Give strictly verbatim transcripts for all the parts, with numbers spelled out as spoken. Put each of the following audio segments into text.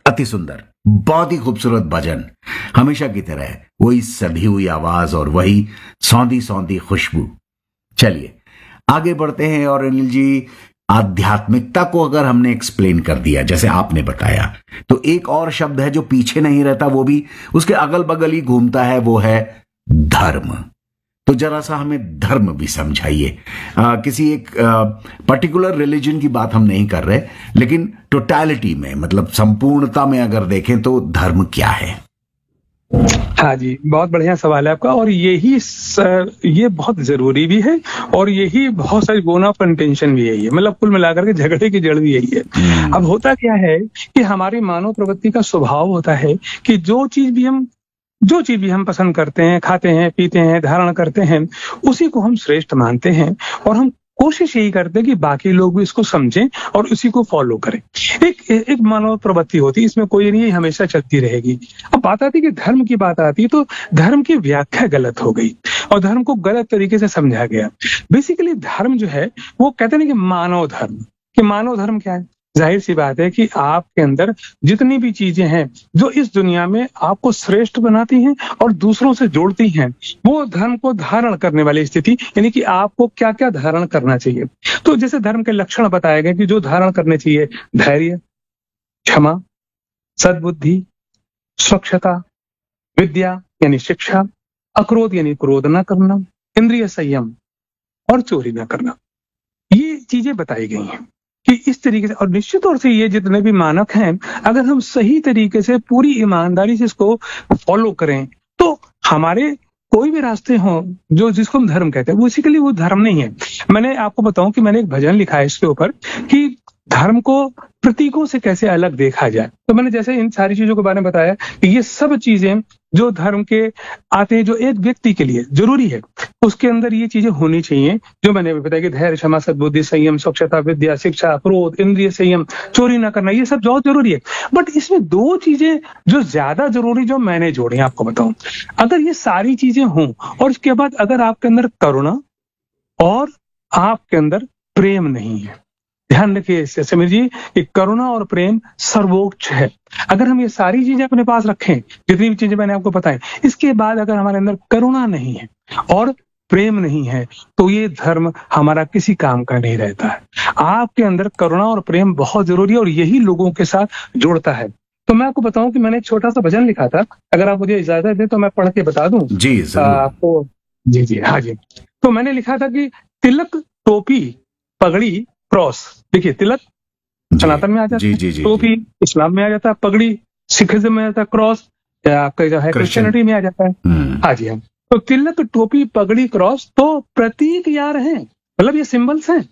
अति सुंदर, बहुत ही खूबसूरत भजन। हमेशा की तरह वही सधी हुई आवाज और वही सौंधी सौंधी खुशबू। चलिए आगे बढ़ते हैं। और अनिल जी, आध्यात्मिकता को अगर हमने एक्सप्लेन कर दिया जैसे आपने बताया, तो एक और शब्द है जो पीछे नहीं रहता, वो भी उसके अगल बगल ही घूमता है, वो है धर्म। तो जरा सा हमें धर्म भी समझाइए। आ, किसी एक पर्टिकुलर रिलीजन की बात हम नहीं कर रहे, लेकिन टोटलिटी में, मतलब संपूर्णता में अगर देखें तो धर्म क्या है? हाँ जी, बहुत बढ़िया सवाल है आपका। और यही स, ये बहुत जरूरी भी है और यही बहुत सारी बोन ऑफ कंटेंशन भी यही है। मतलब कुल मिलाकर के झगड़े की जड़ भी यही है। अब होता क्या है कि हमारी मानव प्रवृत्ति का स्वभाव होता है कि जो चीज भी हम जो चीज भी हम पसंद करते हैं, खाते हैं, पीते हैं, धारण करते हैं, उसी को हम श्रेष्ठ मानते हैं और हम कोशिश यही करते हैं कि बाकी लोग भी इसको समझें और उसी को फॉलो करें। एक एक मानव प्रवृत्ति होती है, इसमें कोई नहीं, हमेशा चलती रहेगी। अब बात आती है कि धर्म की बात आती है तो धर्म की व्याख्या गलत हो गई और धर्म को गलत तरीके से समझा गया। बेसिकली धर्म जो है वो कहते हैं कि मानव धर्म, कि मानव धर्म क्या है? जाहिर सी बात है कि आपके अंदर जितनी भी चीजें हैं जो इस दुनिया में आपको श्रेष्ठ बनाती हैं और दूसरों से जोड़ती हैं, वो धर्म को धारण करने वाली स्थिति, यानी कि आपको क्या क्या धारण करना चाहिए। तो जैसे धर्म के लक्षण बताए गए कि जो धारण करने चाहिए: धैर्य, क्षमा, सद्बुद्धि, स्वच्छता, विद्या यानी शिक्षा, अक्रोध यानी क्रोध न करना, इंद्रिय संयम और चोरी न करना। ये चीजें बताई गई हैं कि इस तरीके से। और निश्चित तौर से ये जितने भी मानक हैं, अगर हम सही तरीके से पूरी ईमानदारी से इसको फॉलो करें तो हमारे कोई भी रास्ते हों जो जिसको हम धर्म कहते हैं, वो बेसिकली वो धर्म नहीं है। मैंने आपको बताऊं कि मैंने एक भजन लिखा है इसके ऊपर कि धर्म को प्रतीकों से कैसे अलग देखा जाए। तो मैंने जैसे इन सारी चीजों के बारे में बताया कि ये सब चीजें जो धर्म के आते हैं, जो एक व्यक्ति के लिए जरूरी है, उसके अंदर ये चीजें होनी चाहिए जो मैंने भी बताया कि धैर्य, क्षमा, सद्बुद्धि, संयम, स्वच्छता, विद्या, शिक्षा, क्रोध, इंद्रिय संयम, चोरी ना करना, ये सब बहुत जरूरी है। बट इसमें दो चीजें जो ज्यादा जरूरी जो मैंने जोड़ी आपको बताऊं, अगर ये सारी चीजें हों और उसके बाद अगर आपके अंदर करुणा और आपके अंदर प्रेम नहीं है, ध्यान रखिए इससे समीर जी, कि करुणा और प्रेम सर्वोच्च है। अगर हम ये सारी चीजें अपने पास रखें, जितनी भी चीजें मैंने आपको बताई, इसके बाद अगर हमारे अंदर करुणा नहीं है और प्रेम नहीं है, तो ये धर्म हमारा किसी काम का नहीं रहता है। आपके अंदर करुणा और प्रेम बहुत जरूरी है और यही लोगों के साथ जोड़ता है। तो मैं आपको बताऊं कि मैंने एक छोटा सा भजन लिखा था, अगर आप मुझे इजाजत दें तो मैं पढ़ के बता दूं जी आपको। जी जी हाँ जी। तो मैंने लिखा था कि तिलक, टोपी, पगड़ी, क्रॉस। देखिए, तिलक सनातन में आ जाता है, टोपी इस्लाम में आ जाता है, पगड़ी सिखिज्म में आ जाता है, क्रॉस आपका जो है क्रिश्चियनिटी में आ जाता है। हाँ जी हाँ। तो तिलक, टोपी, पगड़ी, क्रॉस तो प्रतीक यार हैं, मतलब ये सिंबल्स हैं,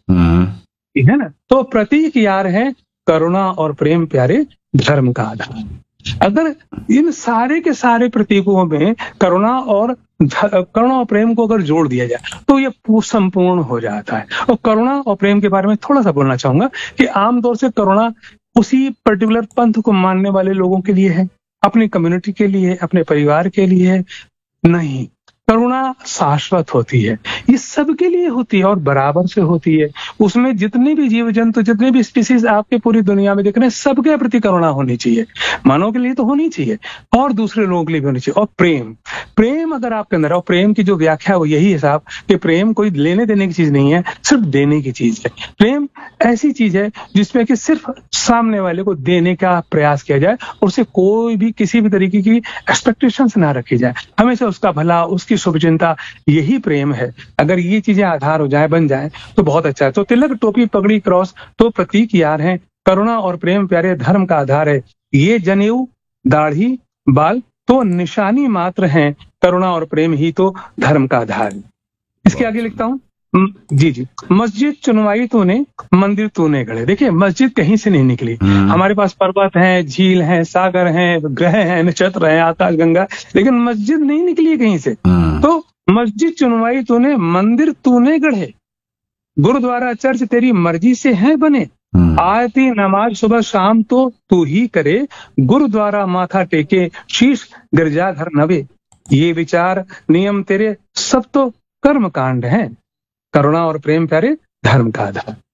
ठीक है ना। तो प्रतीक यार है, करुणा और प्रेम प्यारे धर्म का आधार। अगर इन सारे के सारे प्रतीकों में करुणा और करुणा और प्रेम को अगर जोड़ दिया जाए तो ये संपूर्ण हो जाता है। और करुणा और प्रेम के बारे में थोड़ा सा बोलना चाहूंगा कि आमतौर से करुणा उसी पर्टिकुलर पंथ को मानने वाले लोगों के लिए है, अपनी कम्युनिटी के लिए, अपने परिवार के लिए नहीं। करुणा शाश्वत होती है, ये सबके लिए होती है और बराबर से होती है। उसमें जितने भी जीव जंतु, जितने भी स्पीसीज आपके पूरी दुनिया में दिख रहे हैं, सबके प्रति करुणा होनी चाहिए। मानव के लिए तो होनी चाहिए और दूसरे लोगों के लिए भी होनी चाहिए। और प्रेम प्रेम अगर आपके अंदर है, और प्रेम की जो व्याख्या है वो यही है साहब कि प्रेम कोई लेने देने की चीज नहीं है, सिर्फ देने की चीज है। प्रेम ऐसी चीज है जिसमें कि सिर्फ सामने वाले को देने का प्रयास किया जाए और उससे कोई भी किसी भी तरीके की एक्सपेक्टेशंस ना रखी जाए, हमेशा उसका भला, उसकी शुभ चिंता, यही प्रेम है। अगर ये चीजें आधार हो जाए, बन जाए तो बहुत अच्छा है। तो तिलक, टोपी, पगड़ी, क्रॉस तो प्रतीक यार हैं, करुणा और प्रेम प्यारे धर्म का आधार है। ये जनेऊ, दाढ़ी, बाल तो निशानी मात्र हैं, करुणा और प्रेम ही तो धर्म का आधार है। इसके आगे लिखता हूं, जी जी मस्जिद चुनवाई तूने, मंदिर तूने गढ़े। देखिए, मस्जिद कहीं से नहीं निकली। हमारे पास पर्वत है, झील है, सागर है, ग्रह है, नक्षत्र है, आकाश गंगा, लेकिन मस्जिद नहीं निकली है कहीं से। तो मस्जिद चुनवाई तूने, मंदिर तूने गढ़े, गुरुद्वारा चर्च तेरी मर्जी से है बने, आरती नमाज सुबह शाम तो तू ही करे, गुरुद्वारा माथा टेके, शीश गिरजाघर नवे, ये विचार नियम तेरे सब तो कर्म कांड हैं, करुणा और प्रेम प्यारे धर्म का आधार।